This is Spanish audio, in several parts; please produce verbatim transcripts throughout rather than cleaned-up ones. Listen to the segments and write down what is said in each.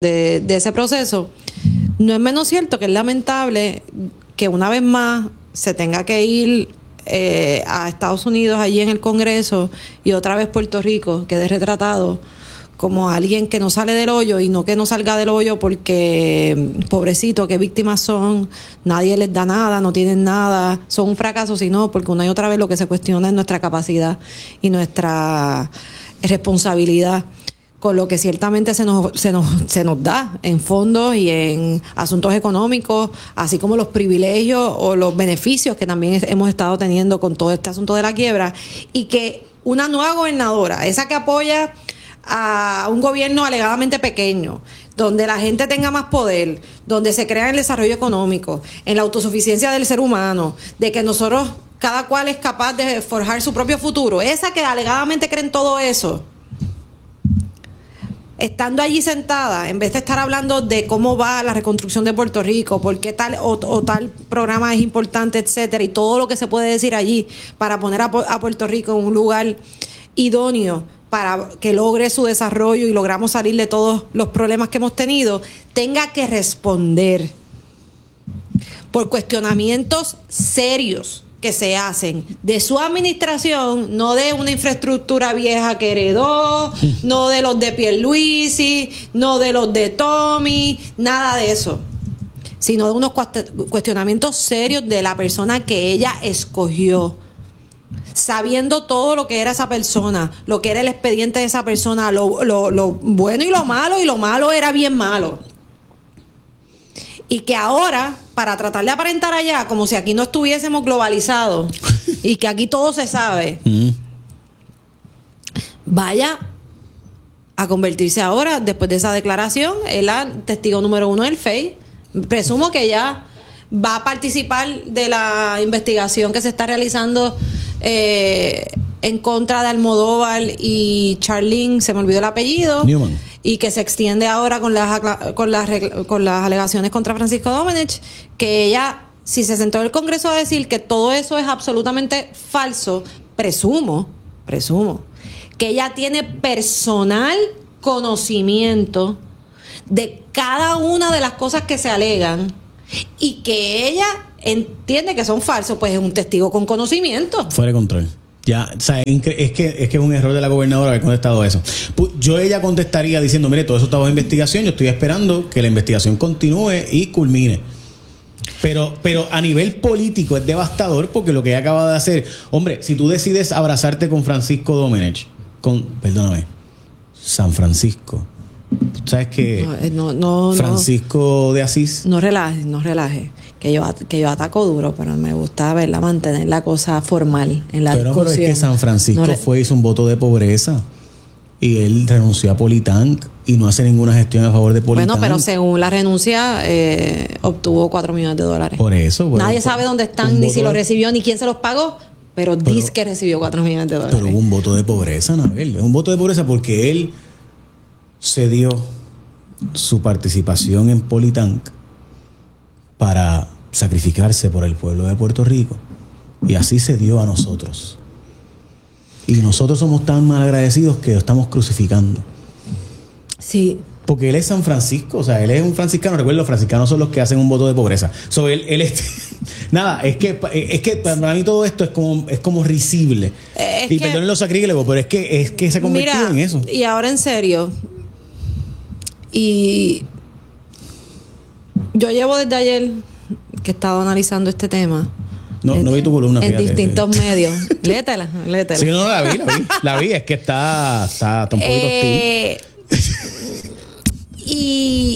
de, de ese proceso, no es menos cierto que es lamentable que una vez más se tenga que ir eh, a Estados Unidos, allí en el Congreso, y otra vez Puerto Rico quede retratado como alguien que no sale del hoyo, y no que no salga del hoyo porque, pobrecito, qué víctimas son, nadie les da nada, no tienen nada, son un fracaso, sino porque una y otra vez lo que se cuestiona es nuestra capacidad y nuestra responsabilidad, con lo que ciertamente se nos, se nos, se nos da en fondos y en asuntos económicos, así como los privilegios o los beneficios que también hemos estado teniendo con todo este asunto de la quiebra, y que una nueva gobernadora, esa que apoya a un gobierno alegadamente pequeño, donde la gente tenga más poder, donde se crea el desarrollo económico, en la autosuficiencia del ser humano, de que nosotros, cada cual es capaz de forjar su propio futuro, esa que alegadamente cree en todo eso, estando allí sentada, en vez de estar hablando de cómo va la reconstrucción de Puerto Rico, por qué tal o, o tal programa es importante, etcétera, y todo lo que se puede decir allí para poner a, a Puerto Rico en un lugar idóneo para que logre su desarrollo y logramos salir de todos los problemas que hemos tenido, tenga que responder por cuestionamientos serios que se hacen de su administración, no de una infraestructura vieja que heredó, no de los de Pierluisi, no de los de Tommy, nada de eso, sino de unos cuestionamientos serios de la persona que ella escogió, sabiendo todo lo que era esa persona, lo que era el expediente de esa persona, lo, lo, lo bueno y lo malo, y lo malo era bien malo. Y que ahora, para tratar de aparentar allá, como si aquí no estuviésemos globalizados y que aquí todo se sabe, mm. vaya a convertirse ahora, después de esa declaración, en la testigo número uno del F E I. Presumo que ya va a participar de la investigación que se está realizando eh, en contra de Almodóvar y Charlene, se me olvidó el apellido, Newman, y que se extiende ahora con las con las con las alegaciones contra Francisco Domenech, que ella, si se sentó en el Congreso a decir que todo eso es absolutamente falso, presumo, presumo, que ella tiene personal conocimiento de cada una de las cosas que se alegan, y que ella entiende que son falsos, pues es un testigo con conocimiento. Fuera de control. Ya, o sea, es que, es que es un error de la gobernadora haber contestado eso. Yo ella contestaría diciendo, mire, todo eso está bajo investigación, yo estoy esperando que la investigación continúe y culmine. Pero, pero a nivel político es devastador, porque lo que ella acaba de hacer, hombre, si tú decides abrazarte con Francisco Domenech, con, perdóname, San Francisco, ¿sabes qué? No, no, Francisco no, de Asís. No relaje, no relaje. Que yo, que yo ataco duro, pero me gusta verla mantener la cosa formal en la pero, discusión. Pero es que San Francisco no, fue, hizo un voto de pobreza. Y él renunció a Politank y no hace ninguna gestión a favor de Politank. Bueno, pero según la renuncia, eh, obtuvo cuatro millones de dólares. Por eso. Bueno, nadie sabe dónde están, ni si lo recibió, ni quién se los pagó, pero, pero dice que recibió cuatro millones de dólares. Pero hubo un voto de pobreza, Anabel. Un voto de pobreza porque él cedió su participación en Politank para sacrificarse por el pueblo de Puerto Rico, y así se dio a nosotros, y nosotros somos tan mal agradecidos que lo estamos crucificando. Sí, porque él es San Francisco, o sea, él es un franciscano. Recuerda, los franciscanos son los que hacen un voto de pobreza. So, él, él es, nada, es que es que para mí todo esto es como es como risible. Es y que, perdonen los sacrílegos, pero es que es que se ha convertido mira, en eso. Y ahora en serio, y yo llevo desde ayer que he estado analizando este tema. No, en, no vi tu columna. En fíjate. distintos medios. Léetela, léetela. Sí, no, la vi, la vi. La vi, es que está, está, está un poquito eh, Y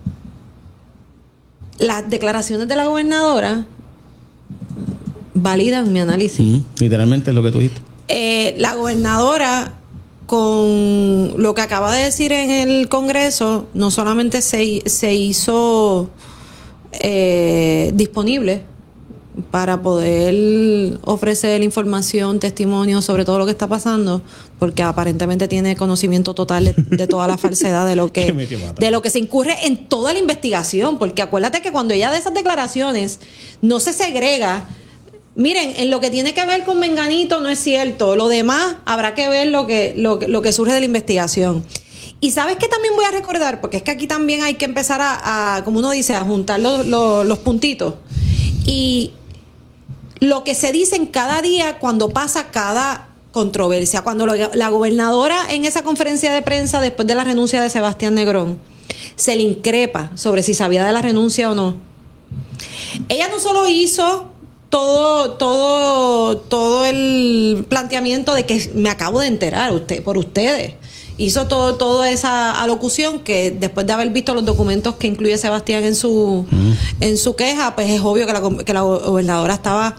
las declaraciones de la gobernadora validan mi análisis. Mm, literalmente es lo que tú dijiste. Eh, la gobernadora, con lo que acaba de decir en el Congreso, no solamente se, se hizo eh, disponible para poder ofrecer información, testimonio sobre todo lo que está pasando, porque aparentemente tiene conocimiento total de, de toda la falsedad de lo que de lo que se incurre en toda la investigación, porque acuérdate que cuando ella da esas declaraciones no se segrega. Miren, en lo que tiene que ver con Menganito no es cierto, lo demás habrá que ver lo que lo, lo que surge de la investigación. Y sabes que también voy a recordar, porque es que aquí también hay que empezar a, a como uno dice, a juntar los, los, los puntitos. Y lo que se dice en cada día cuando pasa cada controversia. Cuando lo, la gobernadora en esa conferencia de prensa después de la renuncia de Sebastián Negrón se le increpa sobre si sabía de la renuncia o no. Ella no solo hizo todo, todo, todo el planteamiento de que me acabo de enterar usted, por ustedes. Hizo todo, toda esa alocución que después de haber visto los documentos que incluye Sebastián en su, mm. en su queja, pues es obvio que la, que la gobernadora estaba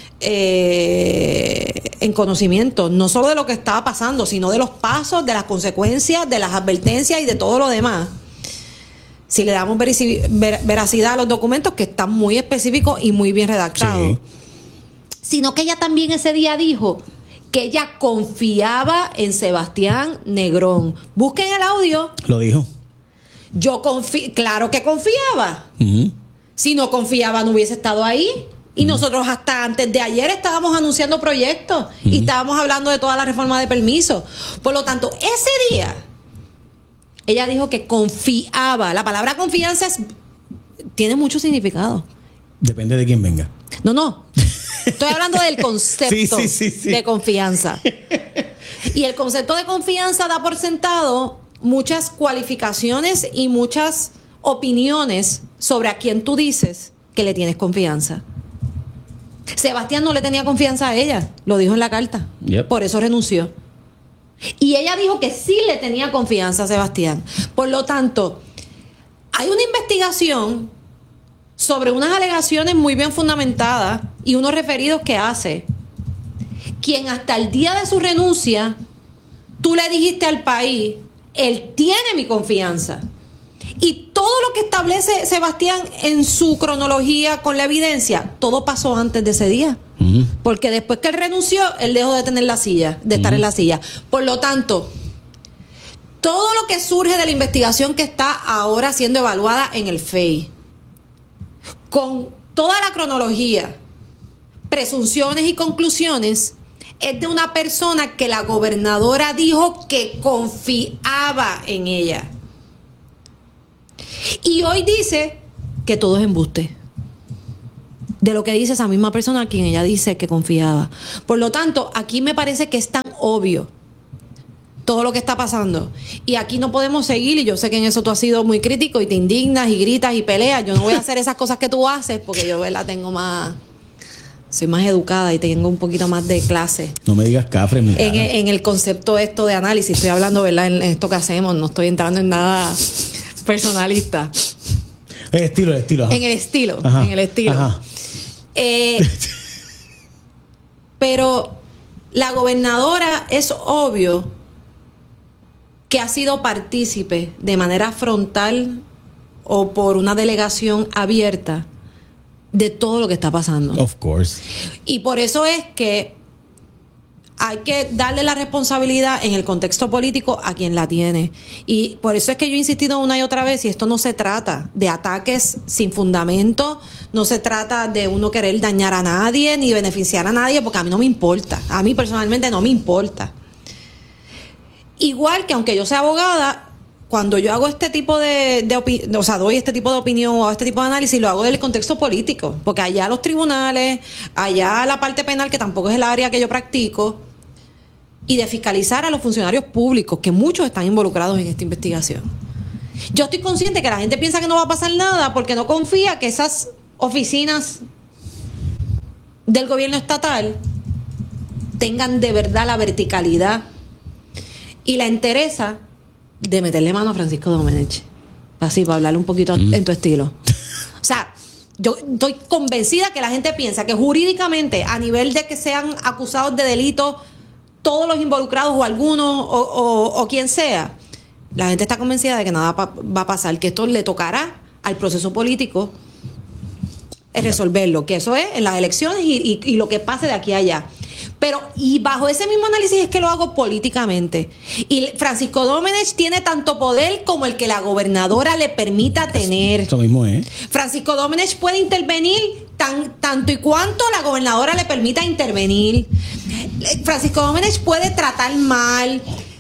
eh, en conocimiento, no solo de lo que estaba pasando, sino de los pasos, de las consecuencias, de las advertencias y de todo lo demás. Si le damos veracidad a los documentos que están muy específicos y muy bien redactados. Sí. Sino que ella también ese día dijo que ella confiaba en Sebastián Negrón. Busquen el audio. Lo dijo. Yo confío, claro que confiaba. Uh-huh. Si no confiaba no hubiese estado ahí. Y uh-huh. nosotros hasta antes de ayer estábamos anunciando proyectos uh-huh. y estábamos hablando de toda la reforma de permisos. Por lo tanto, ese día ella dijo que confiaba. La palabra confianza es, tiene mucho significado. Depende de quién venga. No, no. Estoy hablando del concepto sí, sí, sí, sí. de confianza. Y el concepto de confianza da por sentado muchas cualificaciones y muchas opiniones sobre a quien tú dices que le tienes confianza. Sebastián no le tenía confianza a ella, lo dijo en la carta. Yep. Por eso renunció. Y ella dijo que sí le tenía confianza a Sebastián. Por lo tanto, hay una investigación sobre unas alegaciones muy bien fundamentadas y unos referidos que hace, quien hasta el día de su renuncia, tú le dijiste al país, él tiene mi confianza. Y todo lo que establece Sebastián en su cronología con la evidencia, todo pasó antes de ese día. Uh-huh. Porque después que él renunció, él dejó de tener la silla, de estar uh-huh. en la silla. Por lo tanto, todo lo que surge de la investigación que está ahora siendo evaluada en el F E I, con toda la cronología, presunciones y conclusiones, es de una persona que la gobernadora dijo que confiaba en ella. Y hoy dice que todo es embuste. De lo que dice esa misma persona a quien ella dice que confiaba. Por lo tanto, aquí me parece que es tan obvio todo lo que está pasando. Y aquí no podemos seguir, y yo sé que en eso tú has sido muy crítico y te indignas y gritas y peleas. Yo no voy a hacer esas cosas que tú haces porque yo, ¿verdad? Tengo más... Soy más educada y tengo un poquito más de clase. No me digas cafre, mi en, en el concepto esto de análisis. Estoy hablando, ¿verdad? En esto que hacemos. No estoy entrando en nada personalista. El estilo, el estilo. Ajá. En el estilo. Ajá. En el estilo. Ajá. Eh, pero la gobernadora es obvio que ha sido partícipe de manera frontal o por una delegación abierta de todo lo que está pasando. Of course. Y por eso es que hay que darle la responsabilidad en el contexto político a quien la tiene. Y por eso es que yo he insistido una y otra vez, y esto no se trata de ataques sin fundamento, no se trata de uno querer dañar a nadie ni beneficiar a nadie, porque a mí no me importa. A mí personalmente no me importa. Igual que aunque yo sea abogada, cuando yo hago este tipo de, de opi- o sea, doy este tipo de opinión o este tipo de análisis, lo hago del contexto político, porque allá los tribunales, allá la parte penal, que tampoco es el área que yo practico, y de fiscalizar a los funcionarios públicos, que muchos están involucrados en esta investigación. Yo estoy consciente que la gente piensa que no va a pasar nada porque no confía que esas oficinas del gobierno estatal tengan de verdad la verticalidad y la entereza de meterle mano a Francisco Domenech. Así, para hablarle un poquito mm. en tu estilo. O sea, yo estoy convencida que la gente piensa que jurídicamente, a nivel de que sean acusados de delito todos los involucrados o algunos o, o, o quien sea, la gente está convencida de que nada pa- va a pasar, que esto le tocará al proceso político es resolverlo, que eso es en las elecciones y, y, y lo que pase de aquí a allá. Pero, y bajo ese mismo análisis es que lo hago políticamente. Y Francisco Domenech tiene tanto poder como el que la gobernadora le permita tener. Eso mismo es. Francisco Domenech puede intervenir tan, tanto y cuanto la gobernadora le permita intervenir. Francisco Domenech puede tratar mal,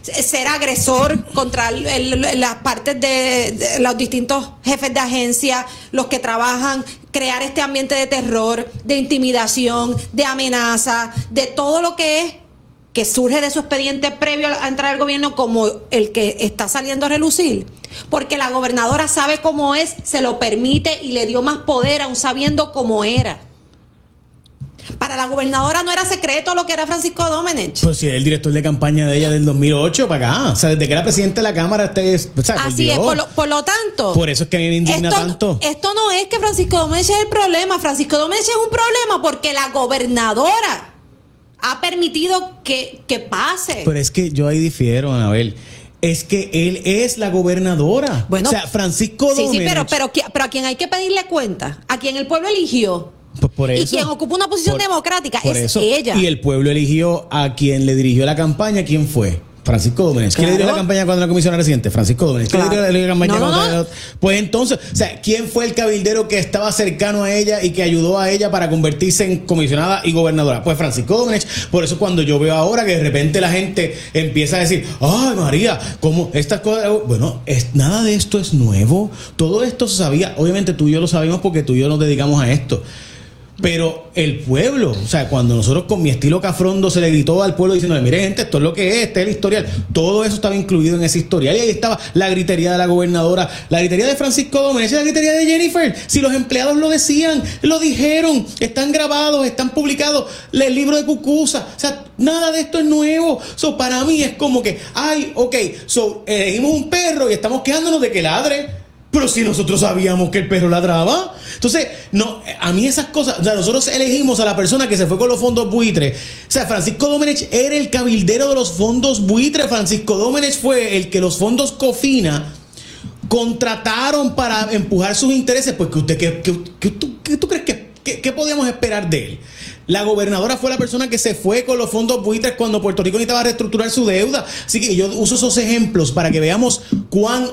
ser agresor contra el, el, las partes de, de los distintos jefes de agencia, los que trabajan, crear este ambiente de terror, de intimidación, de amenaza, de todo lo que es, que surge de su expediente previo a entrar al gobierno, como el que está saliendo a relucir. Porque la gobernadora sabe cómo es, se lo permite y le dio más poder aún sabiendo cómo era. Para la gobernadora no era secreto lo que era Francisco Domenech. Pues sí, el director de campaña de ella del dos mil ocho para acá. O sea, desde que era presidente de la Cámara, este es, o sea, así Dios. es, por lo, por lo tanto. Por eso es que a mí me indigna esto, tanto. Esto no es que Francisco Domenech es el problema. Francisco Domenech es un problema porque la gobernadora ha permitido que, que pase. Pero es que yo ahí difiero, Anabel. Es que él es la gobernadora. Bueno, o sea, Francisco Domenech. Sí, sí, pero, pero, pero a quien hay que pedirle cuenta, a quien el pueblo eligió. Pues por eso, y quien ocupa una posición por, democrática por es eso. ella. Y el pueblo eligió a quien le dirigió la campaña. ¿Quién fue? Francisco Domenech. ¿Quién Claro. le dirigió la campaña cuando la comisionada residente? Francisco Domenech. ¿Quién Claro. le dirigió la campaña No, no, cuando no. la... Pues entonces, o sea, ¿quién fue el cabildero que estaba cercano a ella y que ayudó a ella para convertirse en comisionada y gobernadora? Pues Francisco Domenech. Por eso cuando yo veo ahora que de repente la gente empieza a decir, ay María, ¿cómo estas cosas? Bueno, es, nada de esto es nuevo. Todo esto se sabía. Obviamente tú y yo lo sabemos porque tú y yo nos dedicamos a esto. Pero el pueblo, o sea, cuando nosotros con mi estilo cafrondo se le gritó al pueblo diciéndole, mire gente, esto es lo que es, este es el historial, todo eso estaba incluido en ese historial. Y ahí estaba la gritería de la gobernadora, la gritería de Francisco Domenech, la gritería de Jennifer. Si los empleados lo decían, lo dijeron, están grabados, están publicados, el libro de Cucuza. O sea, nada de esto es nuevo. So, para mí es como que, ay, ok, so, elegimos un perro y estamos quejándonos de que ladre. Pero si nosotros sabíamos que el perro ladraba. Entonces, no, a mí esas cosas, o sea, nosotros elegimos a la persona que se fue con los fondos buitres. O sea, Francisco Domenech era el cabildero de los fondos buitres. Francisco Domenech fue el que los fondos Cofina contrataron para empujar sus intereses. Pues que usted, ¿qué, qué, qué, tú, qué tú crees que, qué, qué podíamos esperar de él? La gobernadora fue la persona que se fue con los fondos buitres cuando Puerto Rico necesitaba reestructurar su deuda. Así que yo uso esos ejemplos para que veamos cuán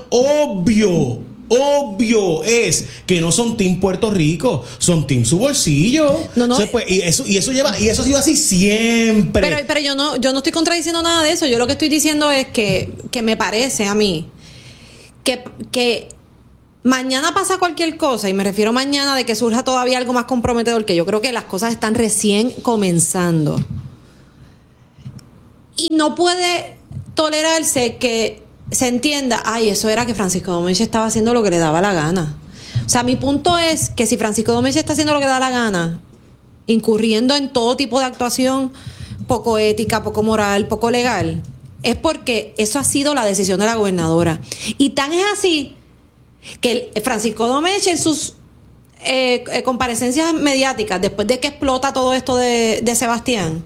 obvio Obvio es que no son team Puerto Rico, son team su bolsillo. No, no. O sea, pues, y eso, y eso lleva, y eso ha sido así siempre. Pero, pero yo no, yo no estoy contradiciendo nada de eso. Yo lo que estoy diciendo es que, que me parece a mí que, que mañana pasa cualquier cosa, y me refiero mañana de que surja todavía algo más comprometedor, que yo creo que las cosas están recién comenzando. Y no puede tolerarse que se entienda, ay, eso era que Francisco Domenech estaba haciendo lo que le daba la gana. O sea, mi punto es que si Francisco Domenech está haciendo lo que le da la gana, incurriendo en todo tipo de actuación poco ética, poco moral, poco legal, es porque eso ha sido la decisión de la gobernadora. Y tan es así que el Francisco Domenech en sus eh, eh, comparecencias mediáticas, después de que explota todo esto de, de Sebastián,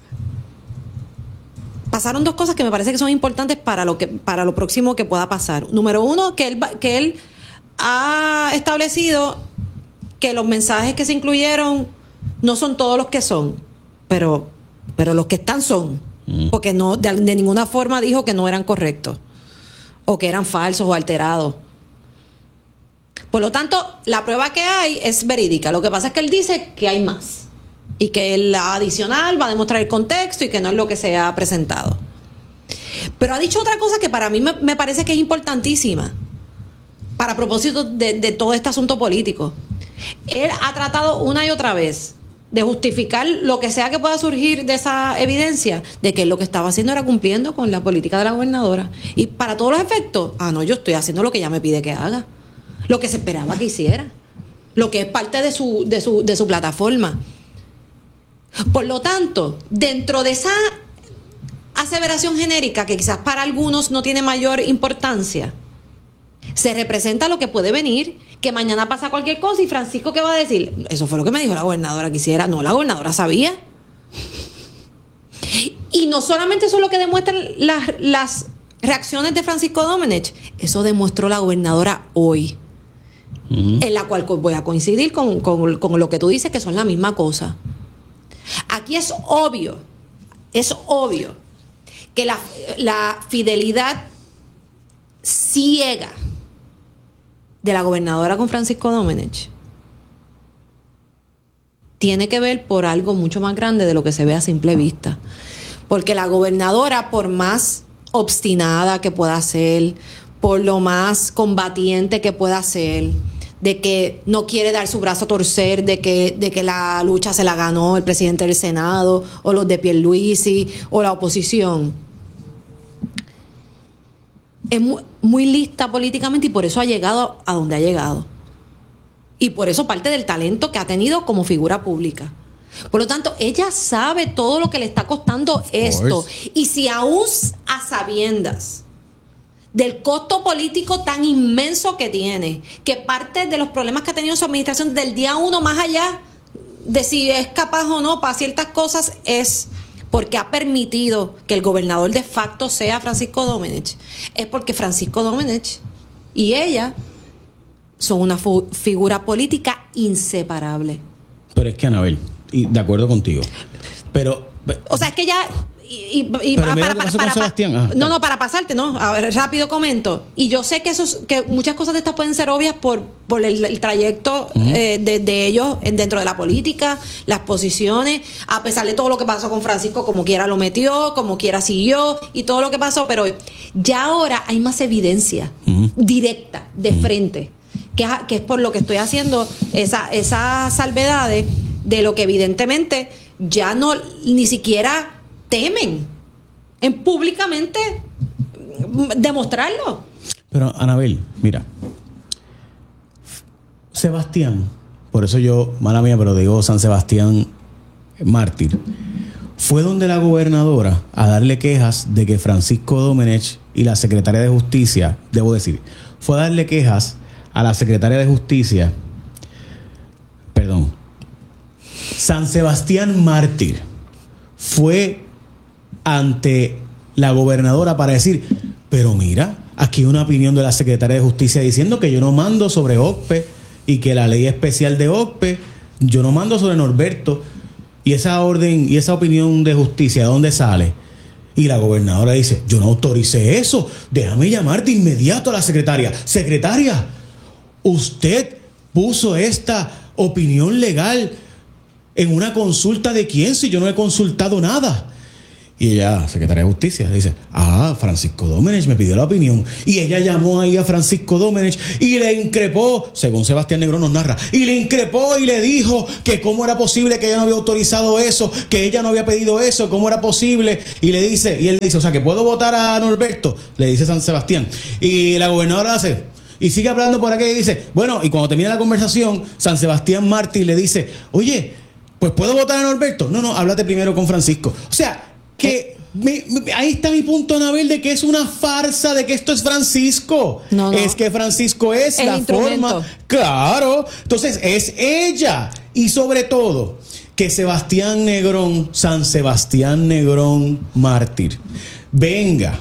pasaron dos cosas que me parece que son importantes para lo que para lo próximo que pueda pasar. Número uno, que él, que él ha establecido que los mensajes que se incluyeron no son todos los que son, pero, pero los que están son. Mm. Porque no de, de ninguna forma dijo que no eran correctos o que eran falsos o alterados. Por lo tanto, la prueba que hay es verídica. Lo que pasa es que él dice que hay más. Y que la adicional va a demostrar el contexto y que no es lo que se ha presentado. Pero ha dicho otra cosa que para mí me, me parece que es importantísima para propósito de, de todo este asunto político. Él ha tratado una y otra vez de justificar lo que sea que pueda surgir de esa evidencia de que lo que estaba haciendo era cumpliendo con la política de la gobernadora. Y para todos los efectos, ah, no, yo estoy haciendo lo que ella me pide que haga, lo que se esperaba que hiciera, lo que es parte de su, de su, de su plataforma. Por lo tanto, dentro de esa aseveración genérica, que quizás para algunos no tiene mayor importancia, se representa lo que puede venir, que mañana pasa cualquier cosa y Francisco, ¿qué va a decir? Eso fue lo que me dijo la gobernadora que hiciera. No, la gobernadora sabía. Y no solamente eso es lo que demuestran las, las reacciones de Francisco Domenech, eso demostró la gobernadora hoy, uh-huh. En la cual voy a coincidir con, con, con lo que tú dices, que son la misma cosa. Aquí es obvio, es obvio que la, la fidelidad ciega de la gobernadora con Francisco Domenech tiene que ver por algo mucho más grande de lo que se ve a simple vista. Porque la gobernadora, por más obstinada que pueda ser, por lo más combatiente que pueda ser, de que no quiere dar su brazo a torcer, de que, de que la lucha se la ganó el presidente del Senado, o los de Pierluisi, o la oposición. Es muy, muy lista políticamente y por eso ha llegado a donde ha llegado. Y por eso parte del talento que ha tenido como figura pública. Por lo tanto, ella sabe todo lo que le está costando esto. Y si aún a sabiendas del costo político tan inmenso que tiene, que parte de los problemas que ha tenido su administración del día uno, más allá de si es capaz o no para ciertas cosas, es porque ha permitido que el gobernador de facto sea Francisco Domenech, es porque Francisco Domenech y ella son una fu- figura política inseparable. Pero es que, Anabel, y de acuerdo contigo, pero... O sea, es que ya... Y, y, y pero para, mira para, lo que pasó para, con para, Sebastián. Ah, no, no, para pasarte, no. A ver, rápido comento. Y yo sé que esos, que muchas cosas de estas pueden ser obvias por, por el, el trayecto uh-huh. eh, de, de ellos dentro de la política, las posiciones, a pesar de todo lo que pasó con Francisco, como quiera lo metió, como quiera siguió, y todo lo que pasó, pero ya ahora hay más evidencia uh-huh. directa, de uh-huh. frente, que es, que es por lo que estoy haciendo esa, esas salvedades de lo que evidentemente ya no, ni siquiera temen en públicamente demostrarlo. Pero, Anabel, mira, Sebastián, por eso yo, mala mía, pero digo San Sebastián mártir, fue donde la gobernadora a darle quejas de que Francisco Domenech y la secretaria de Justicia, debo decir, fue a darle quejas a la secretaria de Justicia, perdón, San Sebastián mártir fue ante la gobernadora para decir, pero mira, aquí hay una opinión de la secretaria de Justicia diciendo que yo no mando sobre O C P E y que la ley especial de O C P E, yo no mando sobre Norberto, y esa orden y esa opinión de justicia, ¿de dónde sale? Y la gobernadora dice, yo no autoricé eso, déjame llamar de inmediato a la secretaria. Secretaria, usted puso esta opinión legal en una consulta de quién, si yo no he consultado nada. Y ella, secretaria de Justicia, dice, ah, Francisco Domenech me pidió la opinión. Y ella llamó ahí a Francisco Domenech y le increpó, según Sebastián Negrón nos narra, y le increpó y le dijo que cómo era posible que ella no había autorizado eso, que ella no había pedido eso, cómo era posible. Y le dice, y él dice, o sea, que puedo votar a Norberto, le dice San Sebastián. Y la gobernadora hace, y sigue hablando por aquí y dice, bueno, y cuando termina la conversación, San Sebastián Mártir le dice, oye, pues puedo votar a Norberto. No, no, háblate primero con Francisco. O sea, que me, me, ahí está mi punto, Anabel, de que es una farsa, de que esto es Francisco. No, no. Es que Francisco es el la forma. Claro. Entonces es ella. Y sobre todo, que Sebastián Negrón, San Sebastián Negrón mártir, venga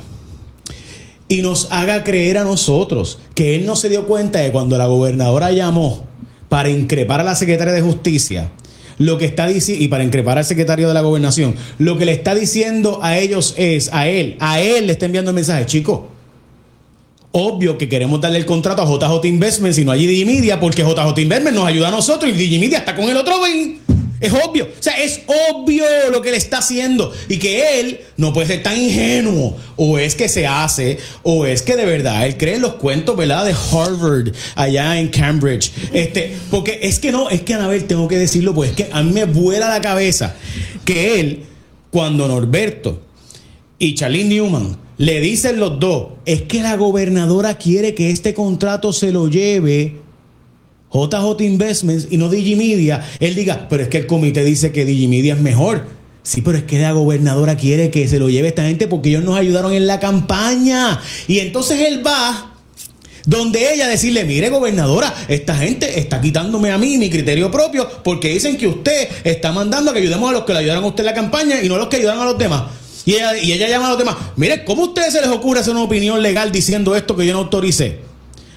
y nos haga creer a nosotros que él no se dio cuenta de cuando la gobernadora llamó para increpar a la secretaria de Justicia, lo que está diciendo, y para increpar al secretario de la Gobernación, lo que le está diciendo a ellos es, a él, a él le está enviando el mensaje, chico, obvio que queremos darle el contrato a J J Investments y no a Digimedia, porque J J Investments nos ayuda a nosotros y Digimedia está con el otro Ben. Es obvio, o sea, es obvio lo que le está haciendo y que él no puede ser tan ingenuo, o es que se hace, o es que de verdad él cree en los cuentos, ¿verdad? De Harvard, allá en Cambridge, este, porque es que no, es que Anabel, tengo que decirlo, pues es que a mí me vuela la cabeza que él, cuando Norberto y Charlene Newman le dicen los dos, es que la gobernadora quiere que este contrato se lo lleve J J Investments y no Digimedia, él diga, pero es que el comité dice que Digimedia es mejor. Sí, pero es que la gobernadora quiere que se lo lleve esta gente porque ellos nos ayudaron en la campaña. Y entonces él va donde ella decirle, mire gobernadora, esta gente está quitándome a mí mi criterio propio porque dicen que usted está mandando a que ayudemos a los que le ayudaron a usted en la campaña y no a los que ayudaron a los demás. Y ella, y ella llama a los demás, mire, ¿cómo a ustedes se les ocurre hacer una opinión legal diciendo esto que yo no autoricé?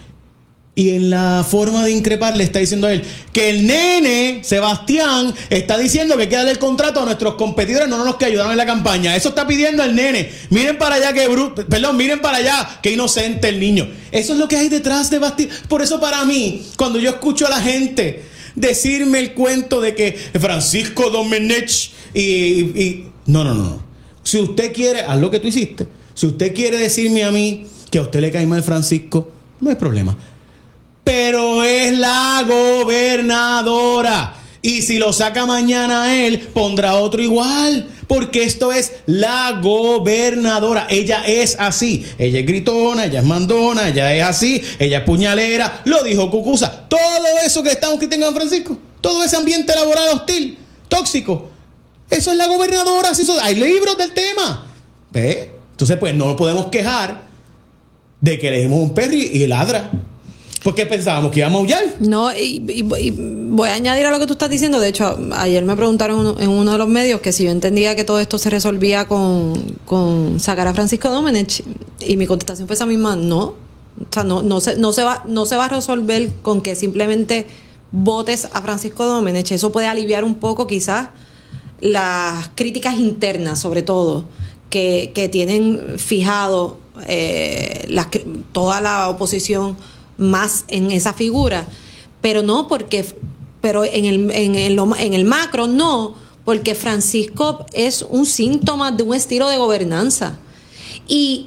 Y en la forma de increpar le está diciendo a él que el nene, Sebastián, está diciendo que hay que darle el contrato a nuestros competidores, no a los que ayudaron en la campaña. Eso está pidiendo el nene. Miren para allá que bruto, perdón, miren para allá que inocente el niño. Eso es lo que hay detrás de Basti. Por eso para mí, cuando yo escucho a la gente decirme el cuento de que Francisco Domenech y, y no, no, no, no. Si usted quiere, haz lo que tú hiciste. Si usted quiere decirme a mí que a usted le cae mal Francisco, no hay problema. Pero es la gobernadora. Y si lo saca mañana a él, pondrá otro igual. Porque esto es la gobernadora. Ella es así. Ella es gritona, ella es mandona, ella es así, ella es puñalera. Lo dijo Cucuza. Todo eso que estamos criticando a Francisco, todo ese ambiente laboral hostil, tóxico, eso es la gobernadora. Hay libros del tema. ¿Ve? Entonces, pues no podemos quejar de que le dimos un perro y ladra. Porque pensábamos que iba a maullar. No, y, y, y voy a añadir a lo que tú estás diciendo. De hecho, ayer me preguntaron en uno de los medios que si yo entendía que todo esto se resolvía con, con sacar a Francisco Domenech. Y mi contestación fue esa misma, no. O sea, no, no, se, no, se va, no se va a resolver con que simplemente votes a Francisco Domenech. Eso puede aliviar un poco quizás las críticas internas, sobre todo, que, que tienen fijado eh, las, toda la oposición más en esa figura, pero no porque, pero en el, en el, en el macro no, porque Francisco es un síntoma de un estilo de gobernanza y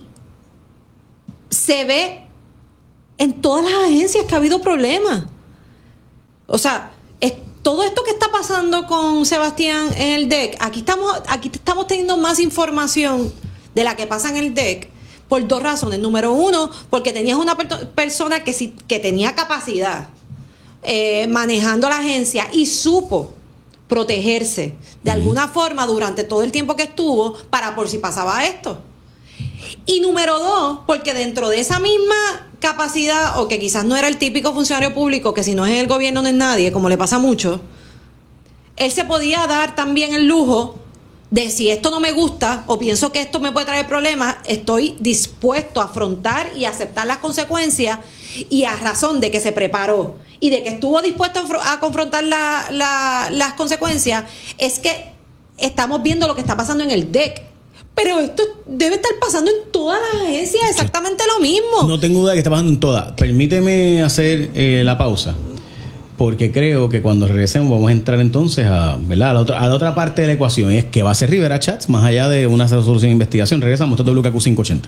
se ve en todas las agencias que ha habido problemas. O sea, es, todo esto que está pasando con Sebastián en el D E C, aquí estamos, aquí estamos teniendo más información de la que pasa en el D E C. Por dos razones. Número uno, porque tenías una per- persona que, sí, que tenía capacidad eh, manejando la agencia y supo protegerse de alguna forma durante todo el tiempo que estuvo para por si pasaba esto. Y número dos, porque dentro de esa misma capacidad, o que quizás no era el típico funcionario público, que si no es el gobierno no es nadie, como le pasa mucho, él se podía dar también el lujo de si esto no me gusta o pienso que esto me puede traer problemas, estoy dispuesto a afrontar y aceptar las consecuencias, y a razón de que se preparó y de que estuvo dispuesto a, a confrontar la, la, las consecuencias, es que estamos viendo lo que está pasando en el D E C. Pero esto debe estar pasando en todas las agencias, exactamente lo mismo. No tengo duda de que está pasando en todas. Permíteme hacer eh, la pausa, porque creo que cuando regresemos vamos a entrar entonces a, ¿verdad? a, la otra, a la otra parte de la ecuación, es que va a ser Rivera Chats, más allá de una resolución de investigación. Regresamos, esto es W K Q quinientos ochenta.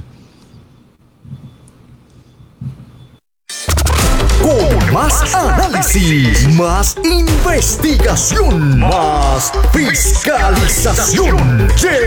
Con más análisis, más investigación, más fiscalización.